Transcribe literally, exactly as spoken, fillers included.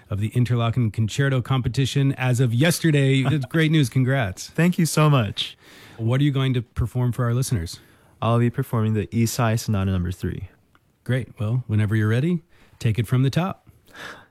of the Interlochen Concerto competition as of yesterday. It's great news. Congrats. Thank you so much. What are you going to perform for our listeners? I'll be performing the East Side Sonata number three. Great. Well, whenever you're ready, take it from the top.